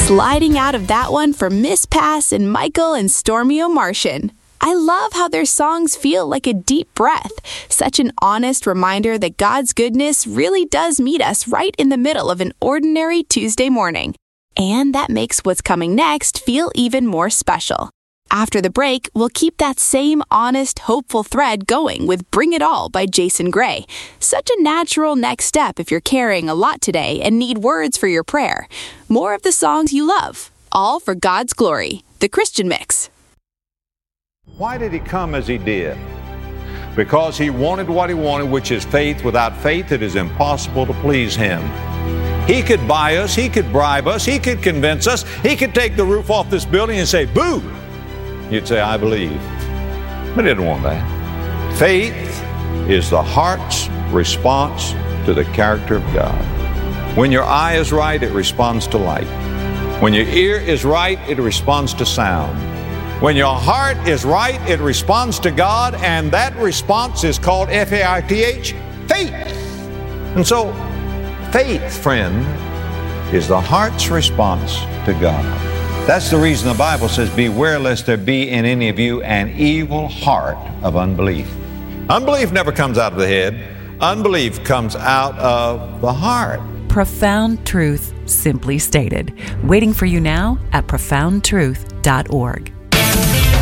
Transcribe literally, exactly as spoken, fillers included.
Sliding out of that one for Miss Pass and Michael and Stormy O'Martian. I love how their songs feel like a deep breath, such an honest reminder that God's goodness really does meet us right in the middle of an ordinary Tuesday morning. And that makes what's coming next feel even more special. After the break, we'll keep that same honest, hopeful thread going with Bring It All by Jason Gray. Such a natural next step if you're carrying a lot today and need words for your prayer. More of the songs you love, all for God's glory. The Christian Mix. Why did he come as he did? Because he wanted what he wanted, which is faith. Without faith, it is impossible to please him. He could buy us, he could bribe us, he could convince us, he could take the roof off this building and say, boo! You'd say, I believe. But he didn't want that. Faith is the heart's response to the character of God. When your eye is right, it responds to light. When your ear is right, it responds to sound. When your heart is right, it responds to God, and that response is called F A I T H, faith. And so, faith, friend, is the heart's response to God. That's the reason the Bible says, beware lest there be in any of you an evil heart of unbelief. Unbelief never comes out of the head. Unbelief comes out of the heart. Profound truth, simply stated. Waiting for you now at profound truth dot org.